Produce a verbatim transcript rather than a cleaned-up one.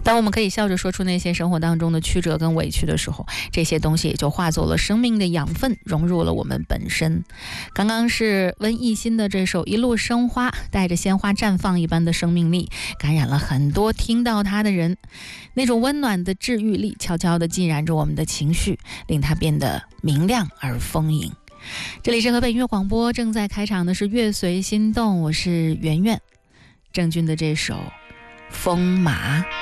当我们可以笑着说出那些生活当中的曲折跟委屈的时候，这些东西也就化作了生命的养分，融入了我们本身。刚刚是温艺兴的这首《一路生花》，带着鲜花绽放一般的生命力，感染了很多听到它的人。那种温暖的治愈力悄悄地浸染着我们的情绪，令它变得明亮而丰盈。这里是河北音乐广播，正在开场的是乐随心动，我是圆圆。郑钧的这首《风马》。